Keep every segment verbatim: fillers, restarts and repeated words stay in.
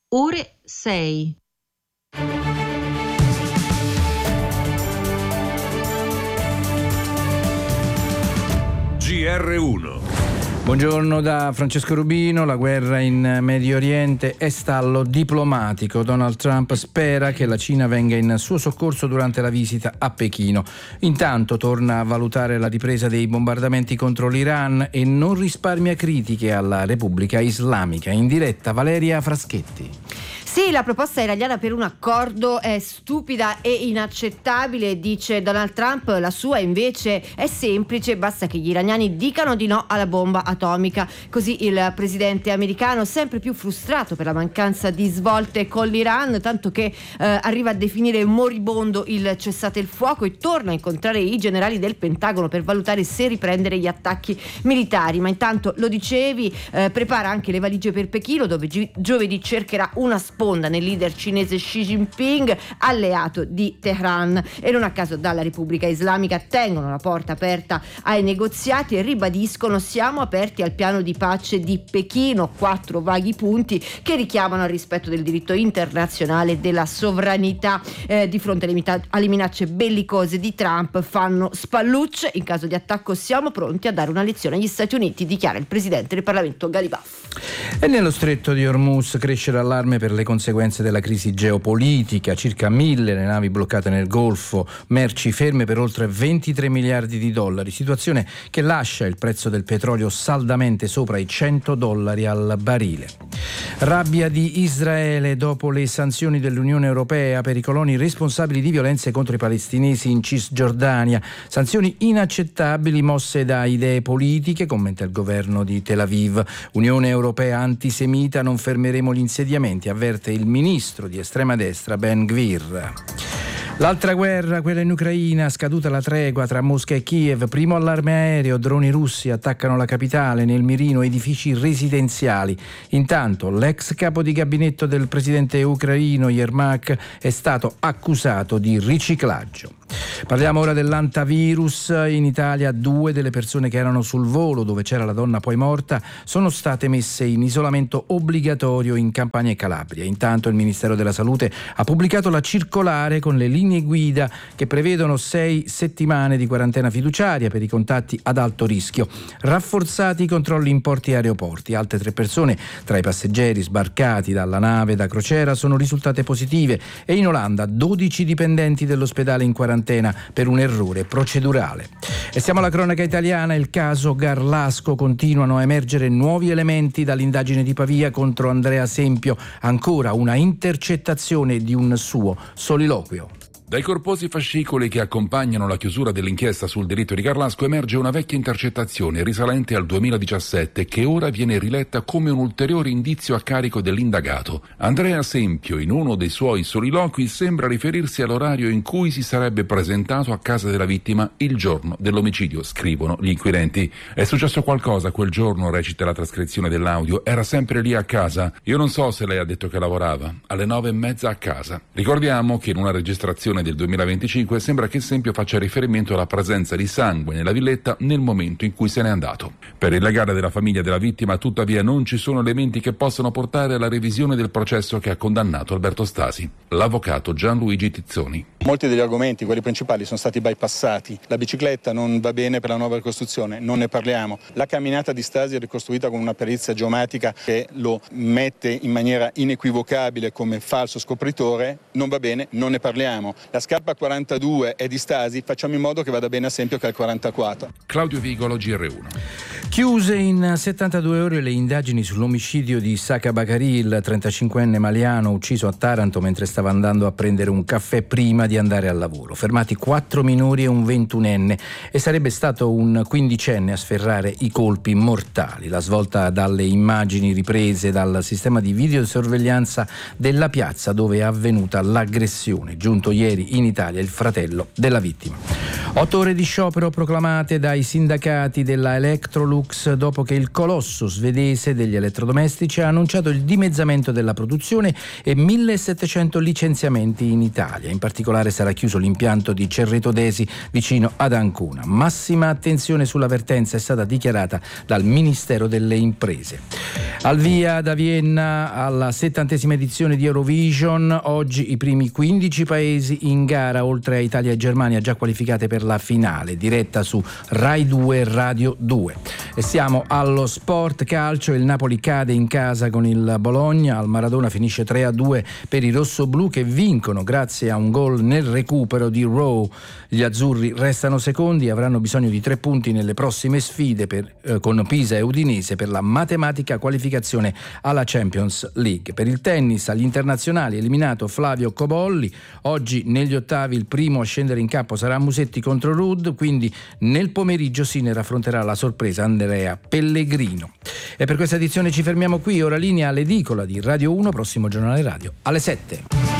ore sei. G R uno. Buongiorno da Francesco Rubino. La guerra in Medio Oriente è stallo diplomatico. Donald Trump spera che la Cina venga in suo soccorso durante la visita a Pechino. Intanto torna a valutare la ripresa dei bombardamenti contro l'Iran e non risparmia critiche alla Repubblica Islamica. In diretta Valeria Fraschetti. Sì, la proposta iraniana per un accordo è stupida e inaccettabile, dice Donald Trump. La sua invece è semplice, basta che gli iraniani dicano di no alla bomba atomica. Così il presidente americano, sempre più frustrato per la mancanza di svolte con l'Iran, tanto che eh, arriva a definire moribondo il cessate il fuoco e torna a incontrare i generali del Pentagono per valutare se riprendere gli attacchi militari. Ma intanto, lo dicevi, eh, prepara anche le valigie per Pechino, dove gi- giovedì cercherà una sponda nel leader cinese Xi Jinping, alleato di Teheran. E non a caso dalla Repubblica Islamica tengono la porta aperta ai negoziati e ribadiscono: siamo aperti al piano di pace di Pechino. Quattro vaghi punti che richiamano al rispetto del diritto internazionale e della sovranità. Eh, di fronte alle, mita- alle minacce bellicose di Trump fanno spallucce. In caso di attacco siamo pronti a dare una lezione agli Stati Uniti, dichiara il presidente del Parlamento Ghalibaf. E nello stretto di Hormuz cresce l'allarme per le conseguenze della crisi geopolitica. Circa mille le navi bloccate nel Golfo, merci ferme per oltre ventitré miliardi di dollari, situazione che lascia il prezzo del petrolio saldamente sopra i cento dollari al barile. Rabbia di Israele dopo le sanzioni dell'Unione Europea per i coloni responsabili di violenze contro i palestinesi in Cisgiordania. Sanzioni inaccettabili mosse da idee politiche, commenta il governo di Tel Aviv. Unione Europea antisemita, non fermeremo gli insediamenti, avverte il ministro di estrema destra Ben Gvir. L'altra guerra, quella in Ucraina, scaduta la tregua tra Mosca e Kiev, primo allarme aereo, droni russi attaccano la capitale, nel mirino edifici residenziali. Intanto l'ex capo di gabinetto del presidente ucraino Yermak è stato accusato di riciclaggio. Parliamo ora dell'antavirus. In Italia due delle persone che erano sul volo dove c'era la donna poi morta sono state messe in isolamento obbligatorio in Campania e Calabria. Intanto il Ministero della Salute ha pubblicato la circolare con le linee guida che prevedono sei settimane di quarantena fiduciaria per i contatti ad alto rischio. Rafforzati i controlli in porti e aeroporti. Altre tre persone tra i passeggeri sbarcati dalla nave da crociera sono risultate positive e in Olanda dodici dipendenti dell'ospedale in quarantena per un errore procedurale. E siamo alla cronaca italiana. Il caso Garlasco, continuano a emergere nuovi elementi dall'indagine di Pavia contro Andrea Sempio, ancora una intercettazione di un suo soliloquio. Dai corposi fascicoli che accompagnano la chiusura dell'inchiesta sul delitto di Garlasco emerge una vecchia intercettazione risalente al duemiladiciassette che ora viene riletta come un ulteriore indizio a carico dell'indagato. Andrea Sempio, in uno dei suoi soliloqui, sembra riferirsi all'orario in cui si sarebbe presentato a casa della vittima il giorno dell'omicidio, scrivono gli inquirenti. È successo qualcosa quel giorno, recita la trascrizione dell'audio, era sempre lì a casa. Io non so se lei ha detto che lavorava, alle nove e mezza a casa. Ricordiamo che in una registrazione del duemilaventicinque sembra che Sempio faccia riferimento alla presenza di sangue nella villetta nel momento in cui se n'è andato. Per il legale della famiglia della vittima, tuttavia, non ci sono elementi che possano portare alla revisione del processo che ha condannato Alberto Stasi. L'avvocato Gianluigi Tizzoni. Molti degli argomenti, quelli principali, sono stati bypassati. La bicicletta non va bene per la nuova ricostruzione, non ne parliamo. La camminata di Stasi è ricostruita con una perizia geomatica che lo mette in maniera inequivocabile come falso scopritore, non va bene, non ne parliamo. La scarpa quarantadue è di Stasi, facciamo in modo che vada bene a Sempio che è il quarantaquattro. Claudio Vigolo, G R uno. Chiuse in settantadue ore le indagini sull'omicidio di Saka Bakari, il trentacinquenne maliano ucciso a Taranto mentre stava andando a prendere un caffè prima di andare al lavoro. Fermati quattro minori e un ventunenne e sarebbe stato un quindicenne a sferrare i colpi mortali. La svolta dalle immagini riprese dal sistema di videosorveglianza della piazza dove è avvenuta l'aggressione. Giunto ieri in Italia il fratello della vittima. Otto ore di sciopero proclamate dai sindacati della Electrolux dopo che il colosso svedese degli elettrodomestici ha annunciato il dimezzamento della produzione e millesettecento licenziamenti in Italia. In particolare sarà chiuso l'impianto di Cerreto Desi vicino ad Ancona. Massima attenzione sull'avvertenza è stata dichiarata dal Ministero delle Imprese. Al via da Vienna alla settantesima edizione di Eurovision, oggi i primi quindici paesi in gara, oltre a Italia e Germania già qualificate per la finale, diretta su Rai due Radio due. E siamo allo sport calcio, il Napoli cade in casa con il Bologna, al Maradona finisce tre a due per i rossoblù che vincono grazie a un gol nel recupero di Rowe. Gli azzurri restano secondi e avranno bisogno di tre punti nelle prossime sfide per, eh, con Pisa e Udinese per la matematica qualificazione alla Champions League. Per il tennis agli internazionali eliminato Flavio Cobolli, oggi negli ottavi il primo a scendere in campo sarà Musetti contro Ruud, quindi nel pomeriggio Sinner affronterà la sorpresa Andrea Pellegrino. E per questa edizione ci fermiamo qui, ora linea all'edicola di Radio uno, prossimo giornale radio alle sette.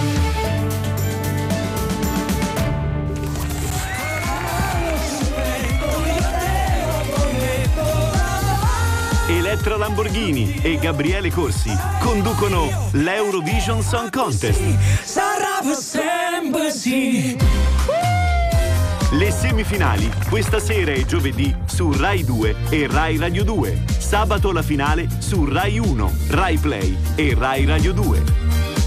Elettra Lamborghini e Gabriele Corsi conducono l'Eurovision Song Contest. Sarà sempre sì. Le semifinali questa sera e giovedì su Rai due e Rai Radio due. Sabato la finale su Rai uno, Rai Play e Rai Radio due.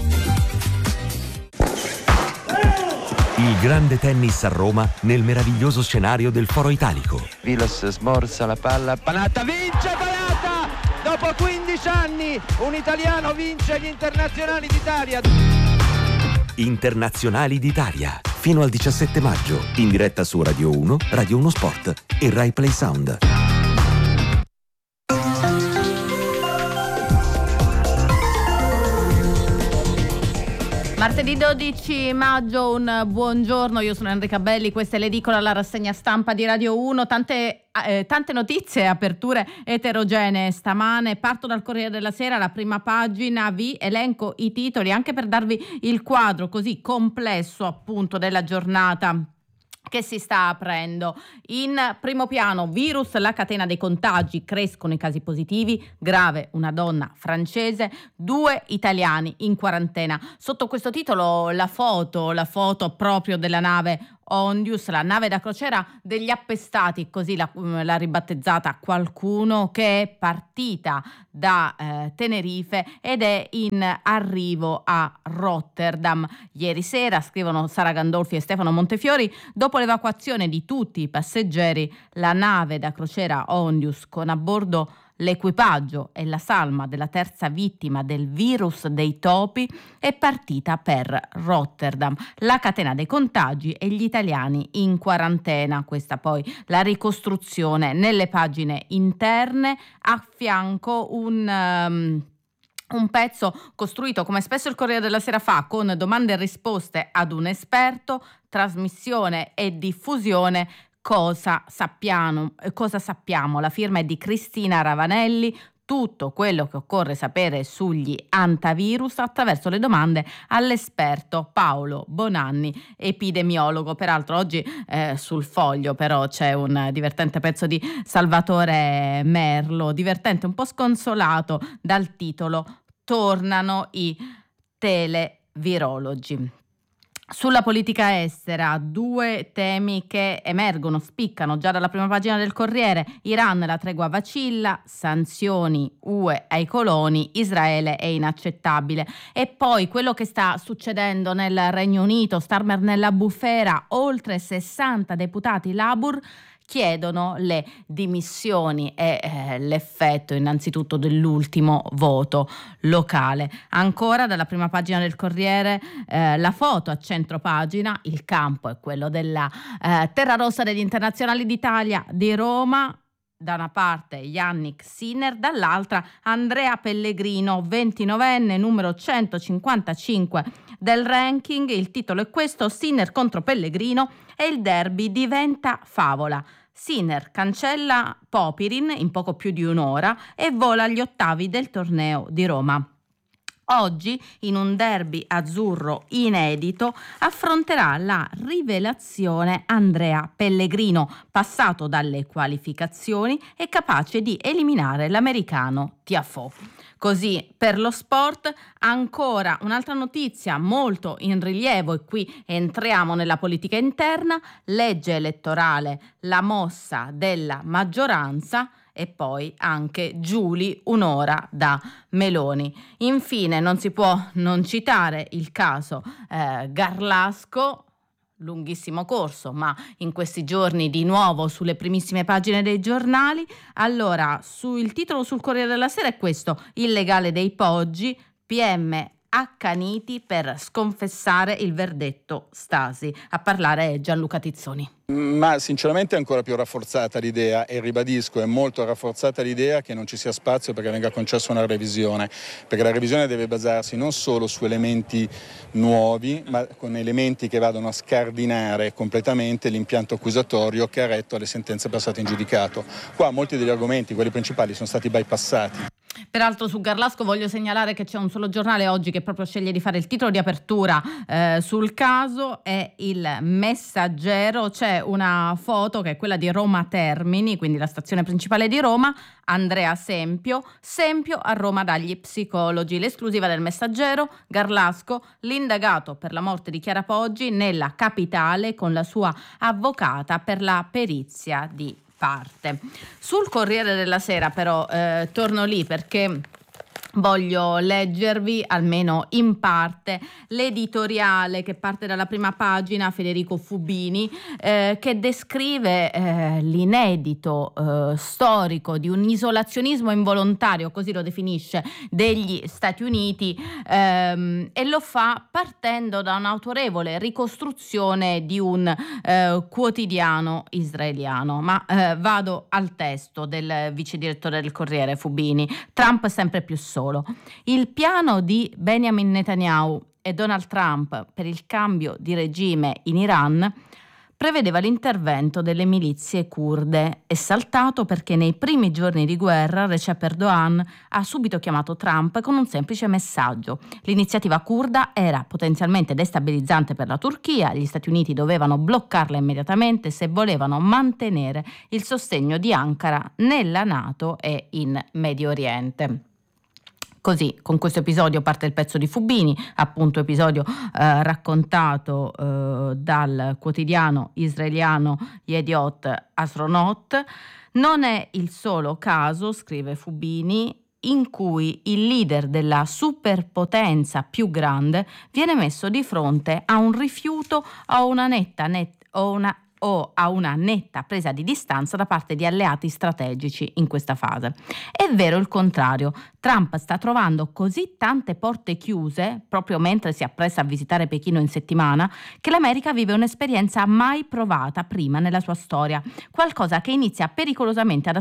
Il grande tennis a Roma nel meraviglioso scenario del Foro Italico. Vilas smorza la palla, Panatta vince Panatta! Dopo quindici anni un italiano vince gli internazionali d'Italia. Internazionali d'Italia, fino al diciassette maggio, in diretta su Radio uno, Radio uno Sport e Rai Play Sound. Martedì dodici maggio, un buongiorno, io sono Enrica Belli, questa è l'edicola, la rassegna stampa di Radio uno, tante, eh, tante notizie, aperture eterogenee stamane. Parto dal Corriere della Sera, la prima pagina, vi elenco i titoli anche per darvi il quadro così complesso appunto della giornata che si sta aprendo. In primo piano, virus, la catena dei contagi, crescono i casi positivi, grave una donna francese, due italiani in quarantena. Sotto questo titolo la foto, la foto proprio della nave Ondius, la nave da crociera degli appestati, così l'ha, l'ha ribattezzata qualcuno, che è partita da eh, Tenerife ed è in arrivo a Rotterdam. Ieri sera, scrivono Sara Gandolfi e Stefano Montefiori, dopo l'evacuazione di tutti i passeggeri, la nave da crociera Ondius con a bordo l'equipaggio e la salma della terza vittima del virus dei topi è partita per Rotterdam. La catena dei contagi e gli italiani in quarantena. Questa poi la ricostruzione nelle pagine interne, a fianco un... Um, Un pezzo costruito, come spesso il Corriere della Sera fa, con domande e risposte ad un esperto, trasmissione e diffusione. Cosa sappiamo? Cosa sappiamo? La firma è di Cristina Ravanelli. Tutto quello che occorre sapere sugli antivirus attraverso le domande all'esperto Paolo Bonanni, epidemiologo. Peraltro oggi eh, sul Foglio però c'è un divertente pezzo di Salvatore Merlo, divertente, un po' sconsolato dal titolo "Tornano i televirologi". Sulla politica estera, due temi che emergono, spiccano già dalla prima pagina del Corriere: Iran, la tregua vacilla, sanzioni U E ai coloni, Israele è inaccettabile. E poi quello che sta succedendo nel Regno Unito, Starmer nella bufera, oltre sessanta deputati Labour chiedono le dimissioni e eh, l'effetto innanzitutto dell'ultimo voto locale. Ancora dalla prima pagina del Corriere eh, la foto a centro pagina, il campo è quello della eh, Terra Rossa degli Internazionali d'Italia di Roma. Da una parte Yannick Sinner, dall'altra Andrea Pellegrino, ventinovenne, numero centocinquantacinque del ranking. Il titolo è questo: Sinner contro Pellegrino e il derby diventa favola. Sinner cancella Popirin in poco più di un'ora e vola agli ottavi del torneo di Roma. Oggi, in un derby azzurro inedito, affronterà la rivelazione Andrea Pellegrino, passato dalle qualificazioni e capace di eliminare l'americano Tiafoe. Così per lo sport, ancora un'altra notizia molto in rilievo, e qui entriamo nella politica interna: legge elettorale, la mossa della maggioranza. E poi anche Giuli, un'ora da Meloni. Infine non si può non citare il caso eh, Garlasco, lunghissimo corso, ma in questi giorni di nuovo sulle primissime pagine dei giornali. Allora, su, il titolo sul Corriere della Sera è questo: il legale dei Poggi, P M accaniti per sconfessare il verdetto Stasi. A parlare è Gianluca Tizzoni. Ma sinceramente è ancora più rafforzata l'idea, e ribadisco, è molto rafforzata l'idea che non ci sia spazio perché venga concessa una revisione, perché la revisione deve basarsi non solo su elementi nuovi, ma con elementi che vadano a scardinare completamente l'impianto accusatorio che ha retto alle sentenze passate in giudicato. Qua molti degli argomenti, quelli principali, sono stati bypassati. Peraltro su Garlasco voglio segnalare che c'è un solo giornale oggi che proprio sceglie di fare il titolo di apertura eh, sul caso, è il Messaggero. C'è una foto che è quella di Roma Termini, quindi la stazione principale di Roma. Andrea Sempio, Sempio a Roma dagli psicologi. L'esclusiva del Messaggero: Garlasco, l'indagato per la morte di Chiara Poggi nella capitale con la sua avvocata per la perizia di parte. Sul Corriere della Sera però eh, torno lì perché voglio leggervi almeno in parte l'editoriale che parte dalla prima pagina, Federico Fubini, eh, che descrive eh, l'inedito eh, storico di un isolazionismo involontario, così lo definisce, degli Stati Uniti, ehm, e lo fa partendo da un'autorevole ricostruzione di un eh, quotidiano israeliano. Ma eh, vado al testo del vice direttore del Corriere Fubini. Trump sempre più solo. Il piano di Benjamin Netanyahu e Donald Trump per il cambio di regime in Iran prevedeva l'intervento delle milizie kurde. È saltato perché nei primi giorni di guerra Recep Erdogan ha subito chiamato Trump con un semplice messaggio: l'iniziativa kurda era potenzialmente destabilizzante per la Turchia, gli Stati Uniti dovevano bloccarla immediatamente se volevano mantenere il sostegno di Ankara nella NATO e in Medio Oriente. Così, con questo episodio parte il pezzo di Fubini, appunto episodio eh, raccontato eh, dal quotidiano israeliano Yediot Ahronot. Non è il solo caso, scrive Fubini, in cui il leader della superpotenza più grande viene messo di fronte a un rifiuto o una netta net, o una o a una netta presa di distanza da parte di alleati strategici in questa fase. È vero il contrario. Trump sta trovando così tante porte chiuse, proprio mentre si appresta a visitare Pechino in settimana, che l'America vive un'esperienza mai provata prima nella sua storia, qualcosa che inizia pericolosamente ad